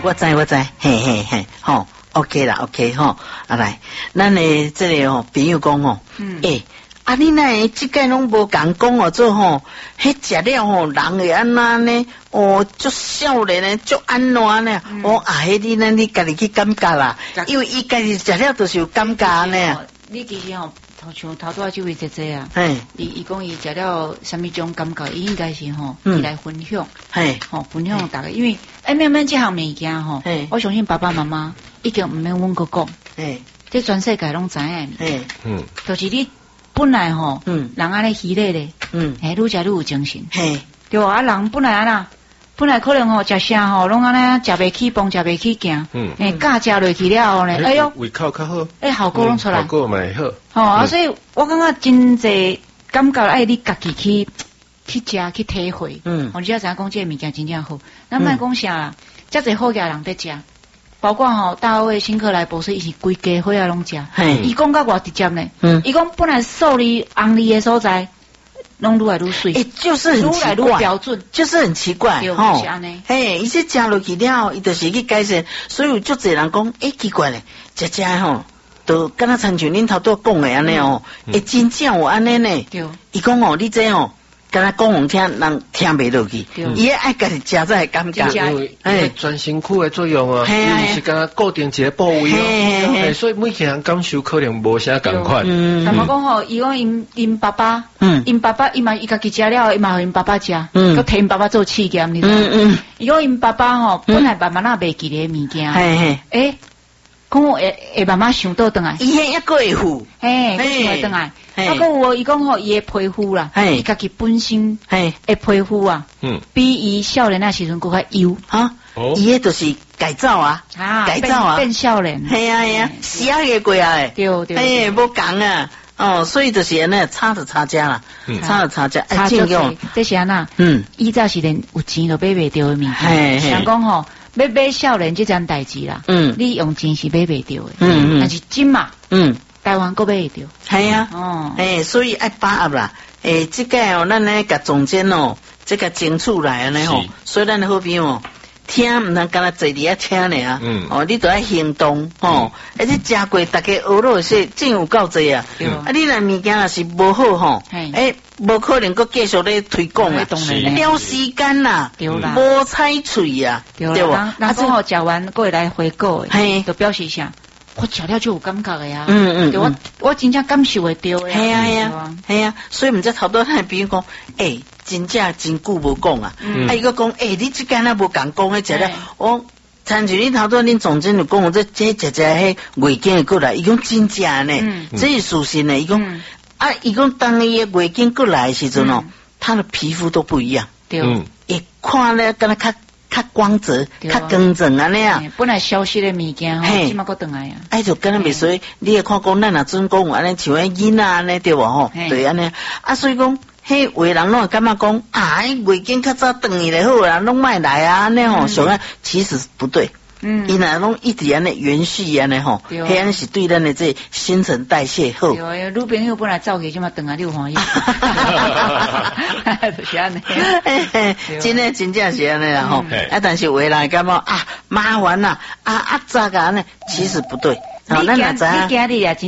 我知，嘿嘿嘿，吼 ，OK 啦 ，OK 吼，啊来，咱的这个哦，朋友讲哦，你那这个拢无讲讲哦，做吼，迄食了吼，人会安那呢？哦，足少年呢，足安怎呢？迄你家己去感觉啦，因为伊家己食了就是有感觉呢。 你其实吼，像头拄仔这位姐姐啊，伊讲伊食了什么种感觉，伊应该是吼，伊来分享，分享大家，因为慢慢这项物件吼，我相信爸爸妈妈已经毋免阮个讲，这全世界拢知影，就是你。本来吼，人安尼虚咧咧，愈食愈有精神，对啊，人本来安那，本来可能吼食啥吼，拢安尼食袂起饭，食袂起行，假食落去了后呢，哎哟， 胃口较好， 效果拢出来， 效果嘛好，所以我感觉真济感觉爱你家己去食去体会，你才知影讲这个物件真正好，咱莫讲啥啦，遮济好嘢人在食。包括吼大卫辛克莱博士，伊是规家伙啊拢食，伊讲甲偌直接呢，伊讲本来瘦哩红哩的所在，拢愈来愈水， 就是很奇怪， 愈来愈标准， 就是很奇怪， 吼， 伊这食落去了，伊就是去改善，所以有足侪人讲，奇怪咧，食吼，都敢若亲像恁头拄讲的安尼哦，真正有安尼呢，伊讲哦，你这哦。跟他讲互听，人听袂落去。伊爱家己食才会感觉， 因为专心区的作用啊，伊是敢固定一个部位所以每个人感受可能无啥共款。 但嘛讲吼，伊讲因爸爸，因爸爸伊家己食了，伊嘛互因爸爸食，佮替因爸爸做试验，你知道？伊讲因爸爸吼，本来爸爸那袂记咧物件，讲会慢慢想到转来， 伊迄一个会付， 会转来。啊，个有伊讲吼，伊的皮肤啦，伊家己本身的皮肤啊，比伊少年那时阵佫较油哈。伊迄就是改造啊，改造啊， 变少年。 系啊，4个过啊， 对， 无讲啊，所以就是安尼差就差价啦，差， 正用，这是安那，以前是连有钱都买袂着的物件，想讲吼，要买少年这件代志啦，你用钱是买袂着的，但是金嘛，台湾国买会着， 系啊，所以爱把握啦，这个哦，咱呢甲总监哦，这个清楚来安尼吼，所以咱好朋友哦，听毋通干那坐伫遐听尔，你都要行动吼，而且食过大家学落说真有够济啊，你若物件若是无好吼，无可能佫继续咧推广啊，了时间啦，无采喙啊，对无？人讲吼食完佫会来回购诶，就表示啥？我食了就有感觉的呀，对我真正感受会到的， 系啊，所以毋知头拄咱比如讲，真正真久无讲啊，伊个讲，你即间啊无共讲迄食了，我参像你头拄恁总监就讲，这食迄月经过来，伊讲真正呢，这是事实呢，伊讲伊讲当伊的月经过来的时阵哦，他的皮肤都不一样，会看咧，敢若较光泽，较光泽安尼啊！ 本来消失的物件吼，即马佫转来啊！ 就敢若袂所以，你会看讲咱若准讲安尼像迄囡仔安尼对无吼？对安尼所以讲，迄话人拢会感觉讲月经较早转去就好啦，拢莫来啊安尼吼，上啊其实不对。伊若拢一直安尼延续安尼吼，迄安尼是对咱的这新陈代谢好。 对，女朋友本来走去即马转来你有欢喜，就是安尼。 真诶，真正是安尼啦吼。但是话人感觉麻烦啦，早个安尼，其实不对。 你今日也真。